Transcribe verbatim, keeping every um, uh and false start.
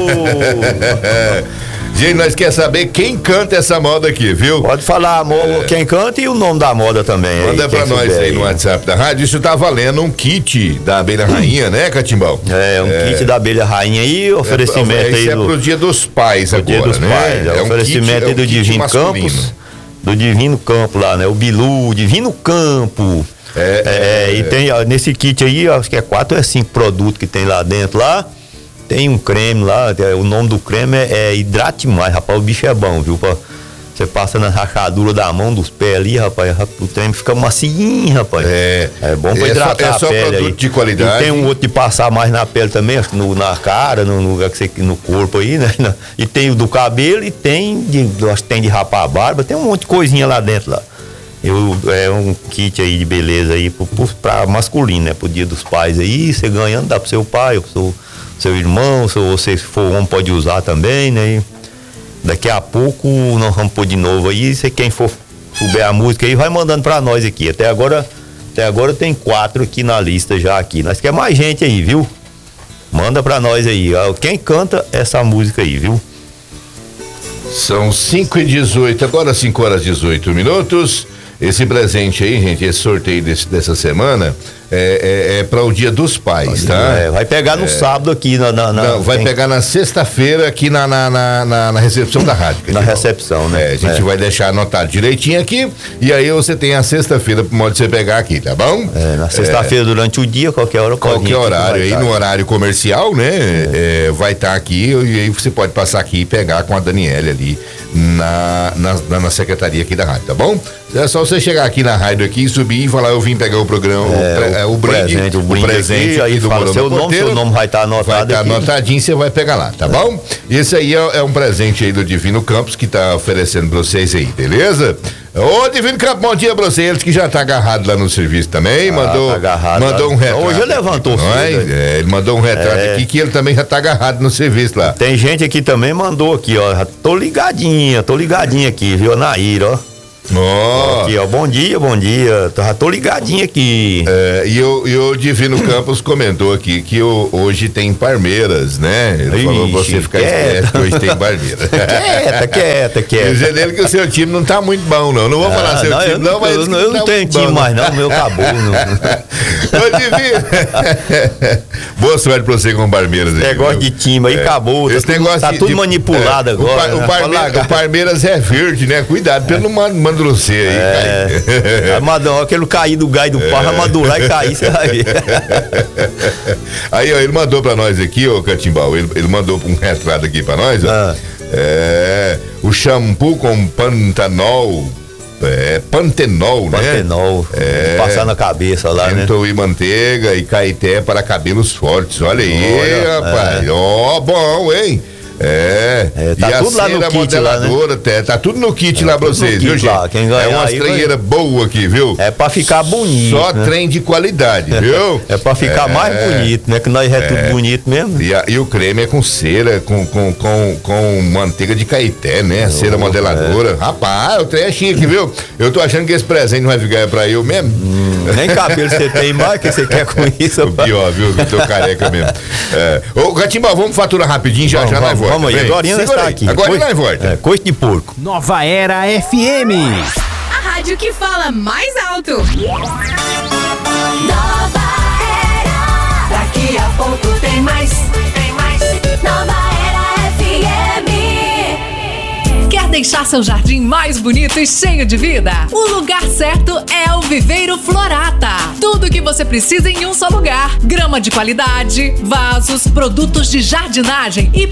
Gente, nós quer saber quem canta essa moda aqui, viu? Pode falar a moda, é. quem canta e o nome da moda também. Manda aí, pra nós aí, aí no WhatsApp da rádio. Isso tá valendo um kit da abelha rainha, né, Catimbão? É, um é. kit da abelha rainha aí, oferecimento é, aí. Isso é do, pro Dia dos Pais pro agora, Dia dos né? Pais, é, é um oferecimento kit, aí do é um Divino Campos. Do Divino Campo lá, né? O Bilu, Divino Campo. É, é, é, e tem nesse kit aí, acho que é quatro ou é cinco produtos que tem lá dentro lá. Tem um creme lá, o nome do creme é, é Hidrate Mais, rapaz, o bicho é bom, viu? Pra, você passa na rachadura da mão, dos pés ali, rapaz, o creme fica macinho, rapaz. É, é bom pra hidratar é só, é só a pele produto aí. De qualidade. E tem um outro de passar mais na pele também, acho que no, na cara, no, no, no corpo aí, né? E tem o do cabelo e tem, de, acho que tem de rapar a barba, tem um monte de coisinha lá dentro lá. Eu, é um kit aí de beleza aí pro, pro, pra masculino, né? Pro Dia dos Pais aí, você ganhando, dá pro seu pai, pro seu, seu irmão, se você for homem pode usar também, né? E daqui a pouco nós vamos pôr de novo aí, se quem for souber a música aí, vai mandando pra nós aqui. Até agora, até agora tem quatro aqui na lista já aqui. Nós quer mais gente aí, viu? Manda pra nós aí, quem canta essa música aí, viu? São cinco e dezoito, agora cinco horas e dezoito minutos. Esse presente aí, gente, esse sorteio desse, dessa semana é, é, é para o Dia dos Pais, tá? É, vai pegar no é, sábado aqui na... na, na não, vai tem... pegar na sexta-feira aqui na, na, na, na, na recepção da rádio. Na recepção, né? É, a gente é. vai deixar anotado direitinho aqui e aí você tem a sexta-feira pro modo de você pegar aqui, tá bom? É, na sexta-feira é, durante o dia, qualquer hora. Qualquer horário, aí no horário comercial, né? É. É, vai estar tá aqui e aí você pode passar aqui e pegar com a Daniela ali na, na, na secretaria aqui da rádio, tá bom? É só você chegar aqui na rádio aqui, subir e falar, eu vim pegar o programa, é, o, o, o brinde, presente, o, brinde o presente aqui, aí do fala seu nome, Porteiro, seu nome vai estar tá anotado vai estar tá anotadinho, você vai pegar lá, tá é. bom? Esse aí é, é um presente aí do Divino Campos que tá oferecendo pra vocês aí, beleza? Ô, Divino Campos, bom dia pra vocês, que já tá agarrado lá no serviço também, ah, mandou, tá agarrado, mandou um retrato. Hoje ele levantou aqui, cedo, é, ele mandou um retrato é. aqui que ele também já tá agarrado no serviço lá. Tem gente aqui também, mandou aqui, ó, já tô ligadinha, tô ligadinha aqui, viu, Nair, ó. Oh. Aqui, ó, bom dia, bom dia. Já tô ligadinho aqui. É, e, o, e o Divino Campos comentou aqui que o, hoje tem Parmeiras, né? Ele Ixi, falou pra você ficar esperto que hoje tem Parmeiras. Quieta, quieta, quieta. Dizendo ele que o seu time não tá muito bom, não. Não vou ah, falar seu não, time, eu não, não, mas. Eu, eu não, não tenho time bom, mais, não. O meu acabou. Ô, Divino. Boa sorte pra você com o Parmeiras. Esse negócio de time aí é. acabou. Esse tá negócio tudo, tá tudo de, manipulado é, agora. O, né? o, Parmeira, o Parmeiras é verde, né? Cuidado, pelo não manda você aí, é, Amadão, aquele cair do gai do é. pau, madurar e cair, você vai ver. Aí, ó, ele mandou pra nós aqui, ó, Catimbau, ele, ele mandou um retrato aqui pra nós, ó. Ah. É, o shampoo com pantanol, é, pantenol, né? Pantenol, é, passar na cabeça lá, né? E manteiga e caeté para cabelos fortes, olha aí, olha, rapaz, ó, é. oh, bom, hein? É, é tá e tudo lá no kit lá, né? Tá, tá tudo no kit é, lá pra vocês, viu, gente? Lá. Quem ganhar é uma estranheira vai... boa aqui, viu? É pra ficar bonito. Só né? trem de qualidade, viu? É pra ficar é, mais bonito, né? Que nós é, é tudo bonito mesmo. E, a, e o creme é com cera, com, com, com, com manteiga de caeté, né? Oh, cera modeladora. É. Rapaz, o trem é chique, viu? Eu tô achando que esse presente não vai ficar pra eu mesmo. Hum, nem cabelo você tem mais, que você quer com isso? O pior, viu? Eu tô careca mesmo. É. Ô, Catimbau, vamos faturar rapidinho, já, vamos, já vamos, nós vamos aí, agora está aqui. Agora Coi... nós volta. É, coice de porco. Nova Era F M. A rádio que fala mais alto. Nova Era. Daqui a pouco tem mais. Tem mais. Nova Era F M. Quer deixar seu jardim mais bonito e cheio de vida? O lugar certo é o Viveiro Florata. Tudo o que você precisa em um só lugar. Grama de qualidade, vasos, produtos de jardinagem e